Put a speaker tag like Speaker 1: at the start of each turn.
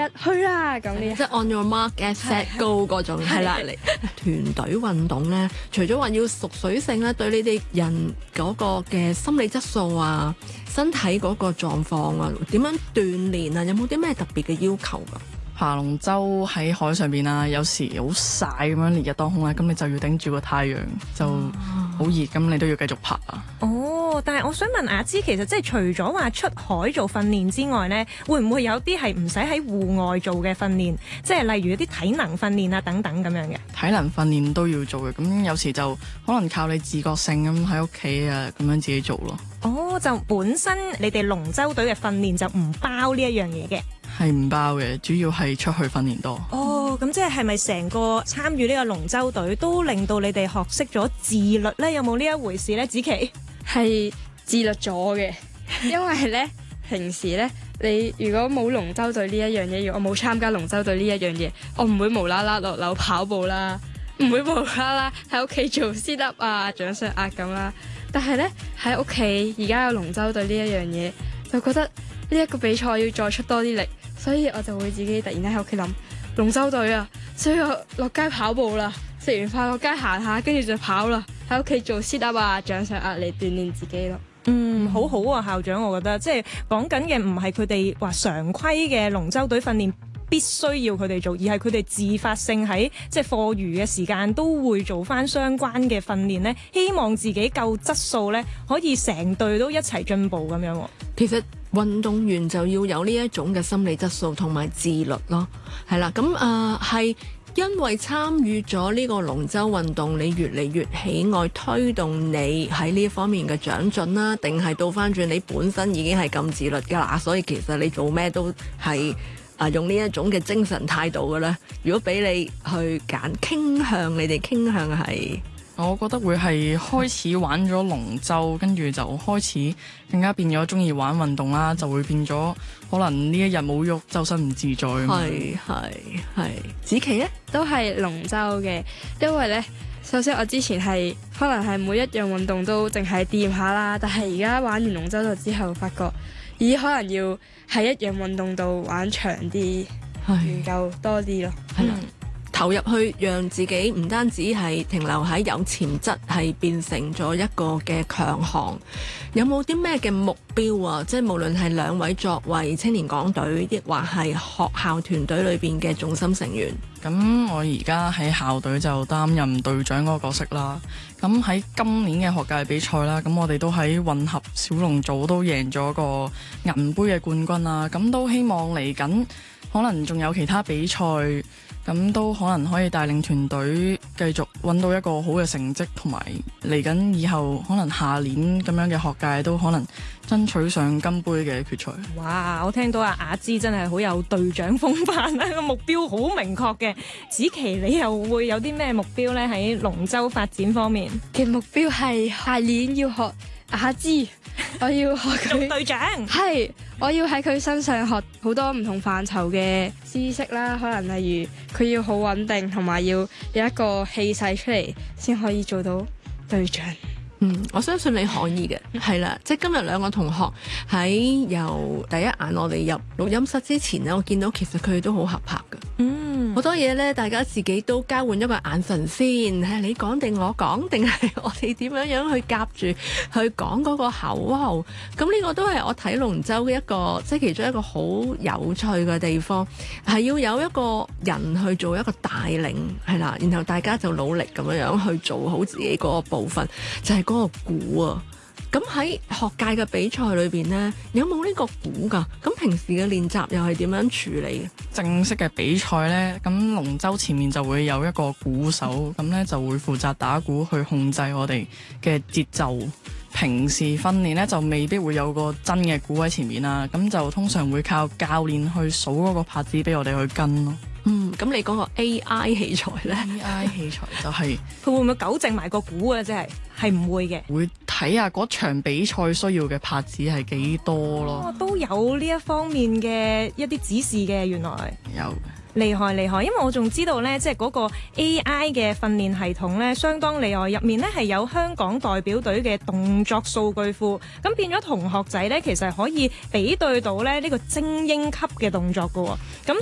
Speaker 1: 1去啦咁呢。
Speaker 2: 即係 on your mark get set go 嗰種係啦。嚟團隊運動咧，除咗話要熟水性咧，對你哋人嗰個嘅心理質素啊、身體嗰個狀況啊，點樣鍛鍊啊，有冇啲咩特別嘅要求㗎？
Speaker 3: 爬龍舟喺海上邊啊，有時好曬咁樣烈日當空咧，咁你就要頂住個太陽，就好熱，咁你都要繼續爬啊。
Speaker 4: 哦，但係我想問阿芝，其實即係除咗話出海做訓練之外呢，會唔會有啲係唔使喺戶外做嘅訓練？即係例如一啲體能訓練啊等等咁樣嘅。
Speaker 3: 體能訓練都要做嘅，咁有時就可能靠你自覺性咁喺屋企啊，咁樣自己做咯。
Speaker 4: 哦，就本身你哋龍舟隊嘅訓練就唔包呢一樣嘢嘅。
Speaker 3: 係唔包嘅，主要係出去訓練多。
Speaker 4: 哦，咁即係咪成個參與呢個龍舟隊都令到你哋學識咗自律呢？有冇呢一回事呢？子琪
Speaker 1: 係自律咗嘅，因為咧平時咧你如果冇龍舟隊呢一樣嘢，如果我冇參加龍舟隊呢一樣嘢，我唔會無啦啦落樓跑步啦，唔會無啦啦喺屋企做 sit up 啊、掌上壓咁啦。但係咧喺屋企而家有龍舟隊呢一樣嘢，就覺得呢一個比賽要再出多啲力，所以我就會自己突然間喺屋企諗龍舟隊啊，所以我落街跑步啦，食完飯落街行下，跟住就跑啦，喺屋企做 sit up 啊、掌上壓嚟鍛鍊自己咯。
Speaker 4: 好好啊，校長，我覺得即係講緊嘅唔係佢哋話常規嘅龍舟隊訓練必須要佢哋做，而係佢哋自發性喺即係課餘嘅時間都會做翻相關嘅訓練呢，希望自己夠質素呢，可以成隊都一齊進步咁樣。
Speaker 2: 其實運動員就要有呢一種嘅心理質素同埋自律咯，係啦，咁係因為參與咗呢個龍舟運動，你越嚟越喜愛，推動你喺呢一方面嘅長進啦，定係倒翻轉你本身已經係咁自律㗎啦，所以其實你做咩都係用呢一種嘅精神態度嘅咧。如果俾你去揀，你哋傾向係？
Speaker 3: 我覺得會係開始玩咗龍舟，跟住就開始更加變咗中意玩運動啦，就會變咗可能呢一日冇喐，周身唔自在。
Speaker 2: 係。子琪呢
Speaker 1: 都係龍舟嘅，因為呢，首先我之前係可能係每一樣運動都淨係掂下啦，但係而家玩完龍舟之後，發覺咦可能要喺一樣運動度玩長啲，研究多啲咯。
Speaker 2: 係啦。投入去，讓自己唔單止係停留喺有潛質，係變成咗一個嘅強項。有冇啲咩嘅目標啊？即係無論係兩位作為青年港隊，亦或係學校團隊裏邊嘅重心成員。
Speaker 3: 咁我而家喺校隊就擔任隊長嗰個角色啦。咁喺今年嘅學界比賽啦，咁我哋都喺混合小龍組都贏咗個銀杯嘅冠軍啦。咁都希望嚟緊可能仲有其他比賽。咁都可能可以帶領團隊繼續揾到一個好嘅成績，同埋嚟緊以後可能下年咁樣嘅學界都可能爭取上金杯嘅決賽。
Speaker 4: 哇！我聽到阿芝真係好有隊長風範啦，個目標好明確嘅。子琪，你又會有啲咩目標呢？喺龍舟發展方面
Speaker 1: 嘅目標係下年要學阿芝，我要學佢
Speaker 4: 做隊長。
Speaker 1: 係，我要喺佢身上學好多唔同範疇嘅知識啦，可能例如佢要好穩定，同埋要有一個氣勢出嚟，先可以做到隊長。
Speaker 2: 我相信你可以嘅，係啦，即係今日兩個同學喺由第一眼我哋入錄音室之前呢，我見到其實佢哋都好合拍㗎，好多嘢呢，大家自己都交換一個眼神先，係你講定我講，定係我哋點樣去夾住去講嗰個口號，咁呢個都係我睇龍舟嘅一個即係其中一個好有趣嘅地方，係要有一個人去做一個帶領，係啦，然後大家就努力咁樣去做好自己嗰個部分，就係嗰個鼓啊。咁喺學界嘅比賽裏邊呢，有冇呢個鼓㗎？咁平時嘅練習又係點樣處理？
Speaker 3: 正式嘅比賽呢，咁龍舟前面就會有一個鼓手，咁呢就會負責打鼓去控制我哋嘅節奏。平時訓練呢，就未必會有個真嘅鼓喺前面啦，咁就通常會靠教練去數嗰個拍子俾我哋去跟咯。
Speaker 2: 咁你講個 AI 器材呢？
Speaker 3: AI 器材就係
Speaker 4: 佢會唔會糾正埋個鼓啊？即係唔會嘅，
Speaker 3: 會睇下嗰場比賽需要嘅拍子係幾多咯。
Speaker 4: 都有呢一方面嘅一啲指示嘅，原來
Speaker 3: 有。
Speaker 4: 厲害，因為我仲知道呢，即係嗰個 AI 嘅訓練系統呢，相當厲害。入面呢係有香港代表隊嘅動作數據庫，咁變咗同學仔呢，其實可以比對到呢個精英級嘅動作㗎喎。咁